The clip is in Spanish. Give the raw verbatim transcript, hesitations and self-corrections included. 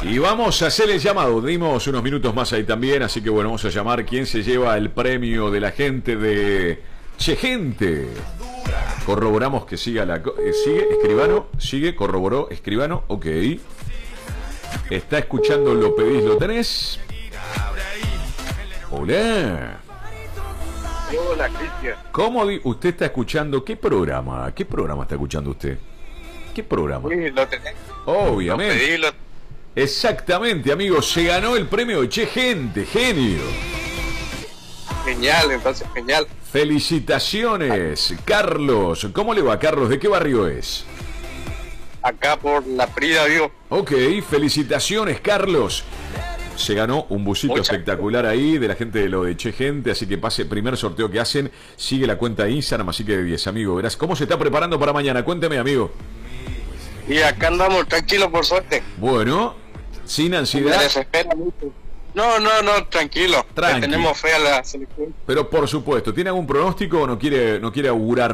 Y vamos a hacer el llamado. Dimos unos minutos más ahí también, así que bueno, vamos a llamar quién se lleva el premio de la gente de Che Gente. Corroboramos que siga la... Eh, sigue, escribano, sigue, corroboró, escribano, ok. Está escuchando, lo pedís, lo tenés. Hola. Hola, Cristian. ¿Cómo di usted está escuchando? ¿Qué programa? ¿Qué programa está escuchando usted? ¿Qué programa? Sí, lo tenés. Obviamente. Lo pedí, lo... Exactamente, amigo. Se ganó el premio de Che Gente, genio. Genial, entonces, genial. Felicitaciones, Carlos. ¿Cómo le va, Carlos? ¿De qué barrio es? Acá por La Prida, vivo. Ok, felicitaciones, Carlos. Se ganó un busito Muchas espectacular ahí de la gente de lo de Che Gente, así que pase, primer sorteo que hacen, sigue la cuenta de Instagram, así que de diez, amigo. Verás cómo se está preparando para mañana, cuénteme, amigo. Y acá andamos tranquilos, por suerte. Bueno, sin Me ansiedad, desespera mucho. No, no, no, tranquilo. Tranqui. Le tenemos fe a la selección. pero por supuesto, ¿tiene algún pronóstico o no quiere, no quiere augurar